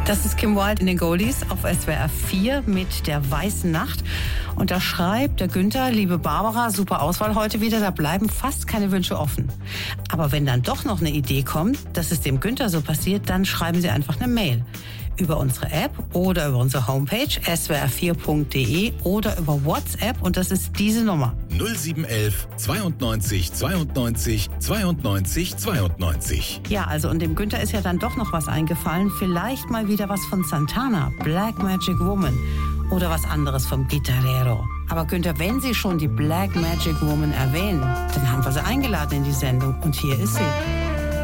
Das ist Kim Wilde in den Goldies auf SWR 4 mit der Weißen Nacht. Und da schreibt der Günther: Liebe Barbara, super Auswahl heute wieder, da bleiben fast keine Wünsche offen. Aber wenn dann doch noch eine Idee kommt, dass es dem Günther so passiert, dann schreiben Sie einfach eine Mail. Über unsere App oder über unsere Homepage swr4.de oder über WhatsApp, und das ist diese Nummer. 0711 92 92 92 92. Ja, also und dem Günther ist ja dann doch noch was eingefallen. Vielleicht mal wieder was von Santana, Black Magic Woman, oder was anderes vom Gitarrero. Aber Günther, wenn Sie schon die Black Magic Woman erwähnen, dann haben wir sie eingeladen in die Sendung. Und hier ist sie.